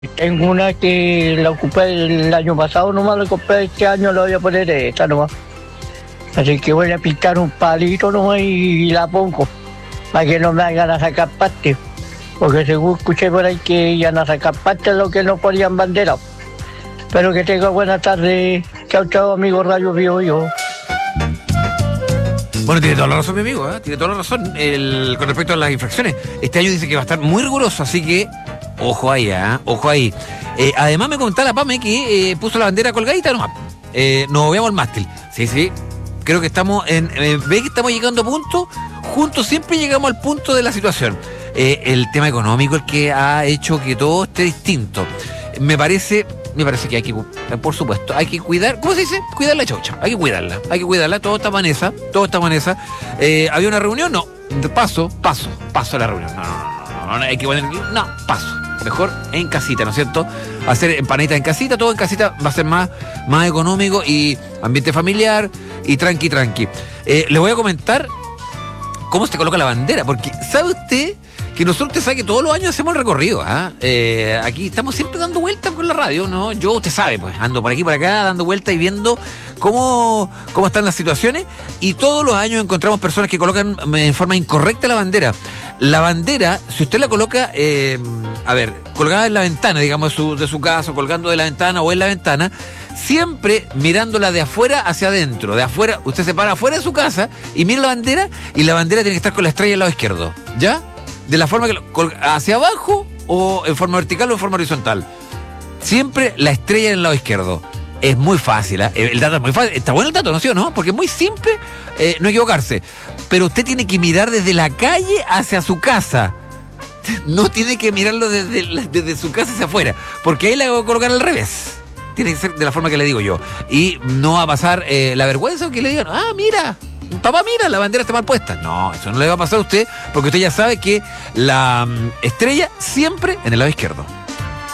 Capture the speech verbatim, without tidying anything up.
Tengo una que la ocupé el año pasado, nomás la compré este año, la voy a poner esta nomás. Así que voy a pintar un palito nomás y la pongo, para que no me hagan a sacar parte. Porque según escuché por ahí que iban a sacar parte de lo que no ponían bandera. Pero que tenga buena tarde. Chao, chao, amigo Radio Bio Bio. Bueno, tiene toda la razón, mi amigo, ¿eh? Tiene toda la razón el, con respecto a las infracciones. Este año dice que va a estar muy riguroso, así que ojo ahí, ¿eh? Ojo ahí. Eh, además me comentaba la Pame que eh, puso la bandera colgadita nomás. Eh, nos veamos al mástil. Sí, sí. Creo que estamos en... Eh, ¿Ve que estamos llegando a punto? Juntos siempre llegamos al punto de la situación. Eh, el tema económico el que ha hecho que todo esté distinto. Me parece... Me parece que hay que, por supuesto, hay que cuidar, ¿cómo se dice? Cuidar la chocha, hay que cuidarla, hay que cuidarla, todo está en esa, todo está en esa. Eh, ¿Había una reunión? No, paso, paso, paso a la reunión. No, no, no, no, no hay que poner, no, paso. Mejor en casita, ¿no es cierto? Hacer empanaditas en casita, todo en casita va a ser más, más económico y ambiente familiar y tranqui, tranqui. Eh, le voy a comentar cómo se coloca la bandera, porque ¿sabe usted que nosotros, usted sabe que todos los años hacemos el recorrido? ¿eh? Eh, aquí estamos siempre dando vueltas con la radio, ¿no? Yo, usted sabe, pues ando por aquí, por acá, dando vueltas y viendo cómo, cómo están las situaciones, y todos los años encontramos personas que colocan en forma incorrecta la bandera. La bandera, si usted la coloca, eh, a ver, colgada en la ventana, digamos, de su, de su casa, colgando de la ventana o en la ventana, siempre mirándola de afuera hacia adentro. De afuera, usted se para afuera de su casa y mira la bandera, y la bandera tiene que estar con la estrella al lado izquierdo, ¿ya? De la forma que hacia abajo, o en forma vertical o en forma horizontal. Siempre la estrella en el lado izquierdo. Es muy fácil, ¿eh? El dato es muy fácil. Está bueno el dato, ¿no? ¿Sí o no? Porque es muy simple eh, no equivocarse. Pero usted tiene que mirar desde la calle hacia su casa. No tiene que mirarlo desde, desde su casa hacia afuera, porque ahí la voy a colocar al revés. Tiene que ser de la forma que le digo yo. Y no va a pasar eh, la vergüenza que le digan, ah, mira, papá, mira, la bandera está mal puesta. No, eso no le va a pasar a usted, porque usted ya sabe que la um, estrella siempre en el lado izquierdo.